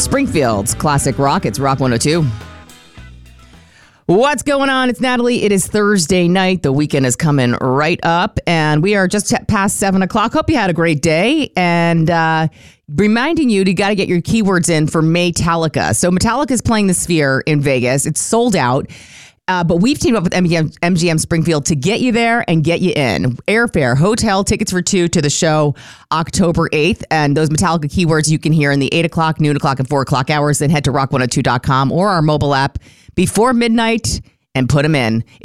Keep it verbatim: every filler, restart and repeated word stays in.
Springfield's classic rock. It's Rock one oh two. What's going on? It's Natalie. It is Thursday night. The weekend is coming right up, and we are just past seven o'clock. Hope you had a great day, and uh, reminding you, you got to get your keywords in for Metallica. So Metallica is playing the Sphere in Vegas. It's sold out. Uh, but we've teamed up with M G M, M G M Springfield to get you there and get you in. Airfare, hotel, tickets for two to the show October eighth. And those Metallica keywords you can hear in the eight o'clock, noon o'clock, and four o'clock hours. Then head to rock one oh two dot com or our mobile app before midnight and put them in.